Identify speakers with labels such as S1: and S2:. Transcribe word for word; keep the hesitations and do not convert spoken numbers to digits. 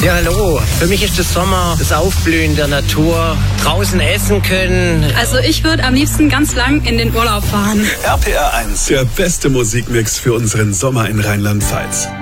S1: Ja, hallo. Für mich ist das Sommer das Aufblühen der Natur, draußen essen können.
S2: Also ich würde am liebsten ganz lang in den Urlaub fahren.
S3: R P R eins, der beste Musikmix für unseren Sommer in Rheinland-Pfalz.